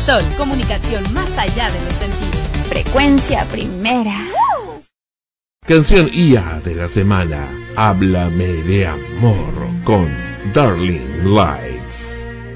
Sol, comunicación más allá de los sentidos. Frecuencia primera. Canción IA de la semana. Háblame de amor con Darling Live.